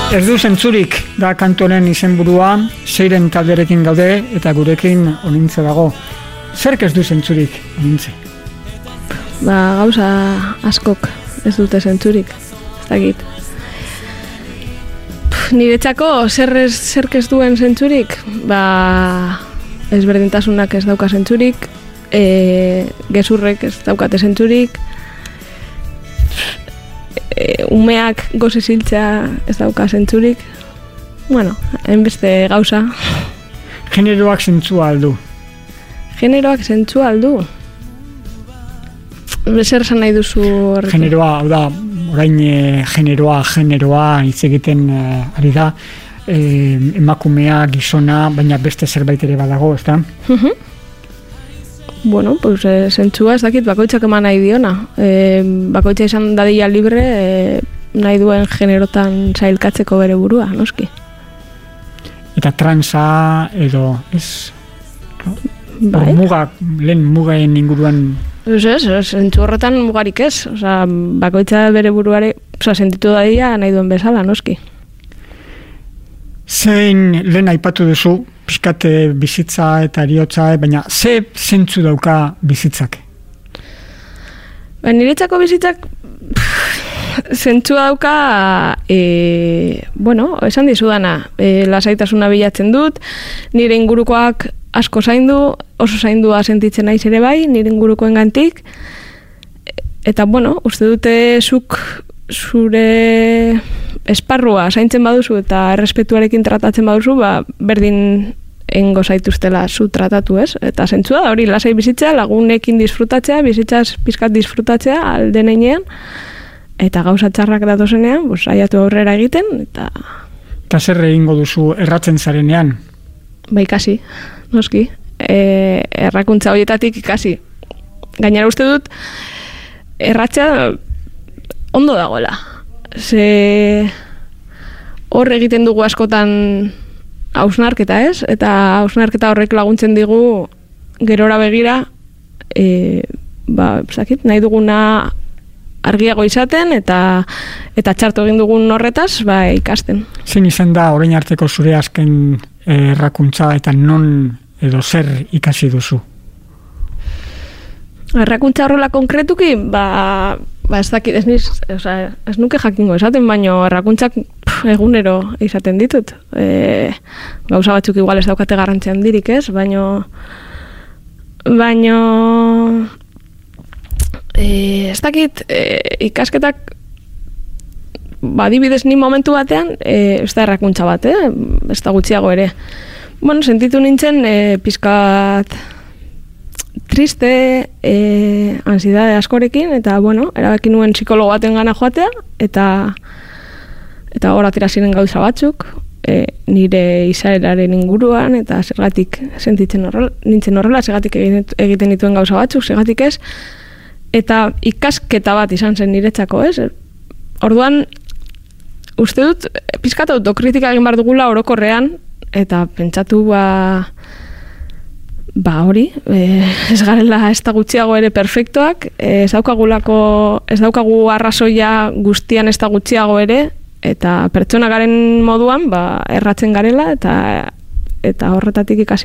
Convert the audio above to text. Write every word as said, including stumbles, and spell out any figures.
Ez du zentzurik da kantoren izenburua, Seiren talderekin gaude eta gurekin Onintze dago. Zerk ez du zentzurik, Onintze? Ba, gauza askok ez dute zentzurik, ez dakit. Niretzako zer ez, zerk ez duen zentzurik, ba, ezberdintasunak ez dauka zentzurik, e, gezurrek ez daukate zentzurik, e, umeak goze ziltzea ez dauka zentzurik. Bueno, hainbeste gauza. Generoak zentzua aldu? Generoak zentzua aldu? Zer esan nahi duzu horrekin? Generoa, hau da, orain e, generoa, generoa hitz egiten e, ari da, e, emakumea, gizona, baina beste zerbait ere badago, ez da? Uh-huh. Bueno, pues eh, zentzua ez dakit bakoitzak eman nahi diona. E, bakoitza izan dadila libre e, nahi duen generotan zailkatzeko bere burua, noski. Eta transa edo, ez? Bai. Muga, lehen mugaen inguruan... Ez ez, zentzu horretan mugarik ez. Osa, bakoitza bere buruare, osa, sentitu dadila nahi duen bezala, noski. Zein lehen aipatu duzu, pixkate bizitza eta eriotza, baina ze zentzu dauka bizitzak? Ba, niretzako bizitzak zentzua dauka, e, bueno, esan dizudana, e, lasaitasuna bilatzen dut, nire ingurukoak asko zaindu, oso zaindua sentitzen naiz ere bai, nire ingurukoen gantik, eta bueno, uste dute zuk zure esparrua zaintzen baduzu eta errespetuarekin tratatzen baduzu, ba, berdin engo zaituztela zu tratatu, ez? Eta zentzua da hori, lasai bizitzea, lagunekin disfrutatzea, bizitzaz pizkat disfrutatzea alden einean, eta gauza txarrak datozenean, pues, aiatu aurrera egiten, eta... Eta zer egingo duzu erratzen zarenean? Ba, ikasi, noski. E, errakuntza horietatik ikasi. Gainera uste dut, erratzea ondo dagoela. Ze hor egiten dugu askotan hausnarketa, ez? Eta hausnarketa horrek laguntzen digu gerora begira, e, ba, zakit, nahi duguna argiago izaten eta eta txartu egin dugun horretaz, ba, ikasten. Zein izan da orain arteko zure azken errakuntza eta non edo zer ikasi duzu? Errakuntza horrela konkretuki, ba, ba ez dakit, ez, niz, oza, ez nuke jakingo esaten, baino errakuntzak pff, egunero izaten ditut. E, gauza batzuk igual ez daukate garrantzi handirik, ez? Baino, baino, e, ez dakit, e, ikasketak, ba, adibidez ni momentu batean, e, ez da errakuntza bat, eh? Ez da gutxiago ere. Bueno, sentitu nintzen, e, pizkat triste, e, ansiedade askorekin, eta, bueno, erabaki nuen psikologo baten gana joatea, eta eta hor atera ziren gauza batzuk, e, nire izaeraren inguruan, eta zergatik sentitzen horrela, nintzen horrela, zergatik egiten dituen gauza batzuk, zergatik ez, eta ikasketa bat izan zen niretzako, ez? Orduan, uste dut, pizkat autokritika egin behar dugula orokorrean, eta pentsatu ba, ba hori, e, ez garela ez da gutxiago ere perfektoak, e, ez daukagulako, ez daukagu arrazoia guztian ez da gutxiago ere, eta pertsona garen moduan, ba, erratzen garela, eta eta horretatik ikasi